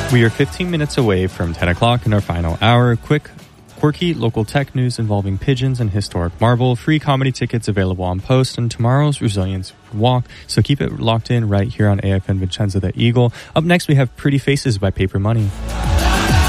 We are 15 minutes away from 10 o'clock in our final hour. Quick, quirky local tech news involving pigeons and historic marble. Free comedy tickets available on post and tomorrow's Resilience Walk. So keep it locked in right here on AFN Vincenzo the Eagle. Up next, we have Pretty Faces by Paper Money.